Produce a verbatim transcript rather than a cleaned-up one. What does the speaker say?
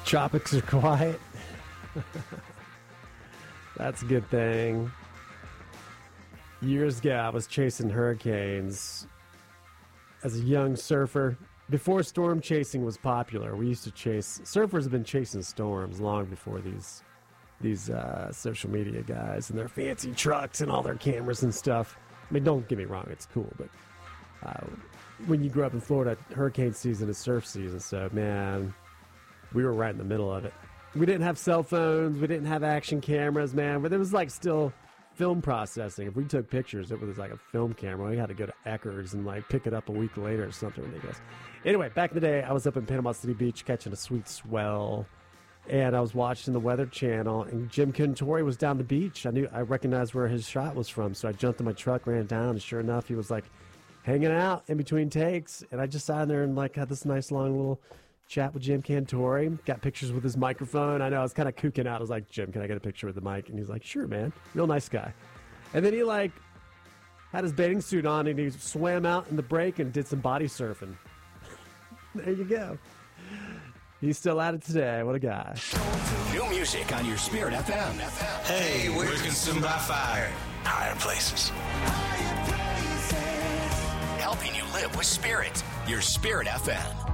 Tropics are quiet. That's a good thing. Years ago, I was chasing hurricanes as a young surfer. Before storm chasing was popular, we used to chase... Surfers have been chasing storms long before these these uh, social media guys and their fancy trucks and all their cameras and stuff. I mean, don't get me wrong, it's cool, but uh, when you grew up in Florida, hurricane season is surf season, so, man, we were right in the middle of it. We didn't have cell phones, we didn't have action cameras, man, but there was, like, still film processing. If we took pictures, it was like a film camera. We had to go to Eckerd's and, like, pick it up a week later or something ridiculous. Anyway, back in the day, I was up in Panama City Beach catching a sweet swell, and I was watching the Weather Channel, and Jim Cantore was down the beach. I knew I recognized where his shot was from, so I jumped in my truck, ran down, and sure enough, he was like hanging out in between takes, and I just sat there and like had this nice long little chat with Jim Cantore. Got pictures with his microphone. I know I was kind of kooking out. I was like, Jim, can I get a picture with the mic? And he's like, sure, man. Real nice guy. And then he like had his bathing suit on, and he swam out in the break and did some body surfing. There you go. He's still at it today. What a guy. New music on your Spirit F M. Hey, we're consumed by fire. Higher places. Helping you live with Spirit. Your Spirit F M.